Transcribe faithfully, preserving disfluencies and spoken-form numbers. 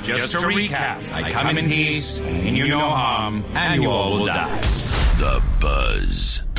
Just to recap, I come in peace, and mean you no harm, and you all will die. The Buzz.